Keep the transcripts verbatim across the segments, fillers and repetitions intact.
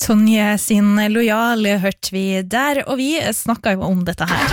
Tonje sin lojale hørte vi der, og vi snakket jo om dette her.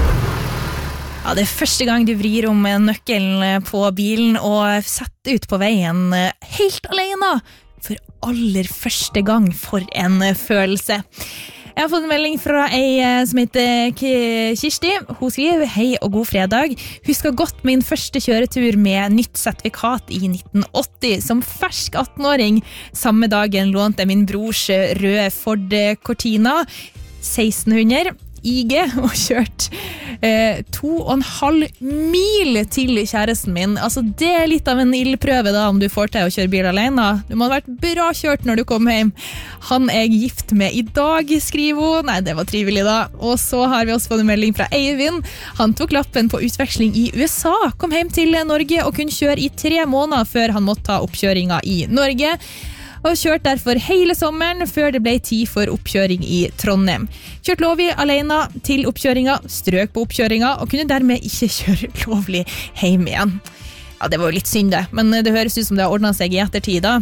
Ja, det er første gang du vrir om nøkkelen på bilen og setter ut på veien helt alene. For aller første gang, for en følelse. Jeg har fått en melding fra ei som heter Kirsti. Hun skriver, hei og god fredag. Husker godt min første kjøretur med nytt sertifikat i nitten åtti. Som fersk atten-åring, samme dagen lånte min brors røde Ford Cortina seksten hundre I G og kjørt eh, to og en halv mil til kjæresten min. Altså, det er litt av en ildprøve da, om du får til å kjøre bil alene. Du må ha vært bra kjørt når du kom hjem. Han er jeg gift med i dag, skriver hun. Nei, det var trivelig da. Og så har vi også fått en melding fra Eivind. Han tok lappen på utveksling i U S A, kom hjem til Norge og kunne kjøre i tre måneder før han måtte ta oppkjøringa i Norge. Og kjørt derfor hele sommeren før det ble tid for oppkjøring i Trondheim. Kjørt lovlig alene til oppkjøringa, strøk på oppkjøringa og kunne dermed ikke kjøre lovlig hjem igjen. Ja, det var jo litt synd det, men det høres ut som det har ordnet seg i ettertid da.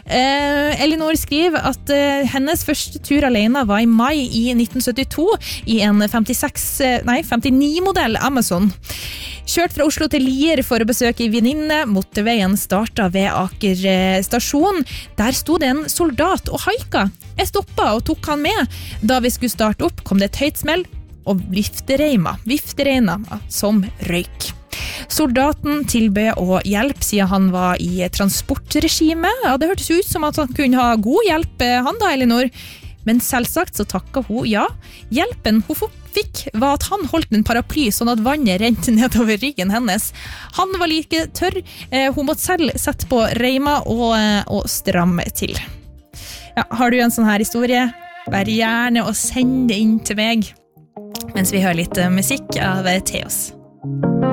Eh, Elinor skriver at eh, hennes første tur alene var i mai i nitten syttito i en femtiseks, nei, femtini-modell Amazon. Kjørt fra Oslo til Lier for å besøke en venninne. Motorveien startet ved Aker stasjon. Der stod det en soldat og haika. Jeg stoppet og tok han med. Da vi skulle starte opp, kom det et høyt smell og viftereima, viftereina som røyk. Soldaten tilbød å hjelpe siden han var i transportregime. Ja, det hørtes ut som at han kunne ha god hjelp, han da, Elinor. Men selvsagt så takket hun ja. Hjelpen hun fikk var at han holdt en paraply sånn at vannet rente nedover ryggen hennes. Han var like tørr. Hun måtte selv sette på reima og, og stramme til. Ja, har du en sånn her historie? Vær gjerne og send det inn til meg. Mens vi hører litt musikk av Theos.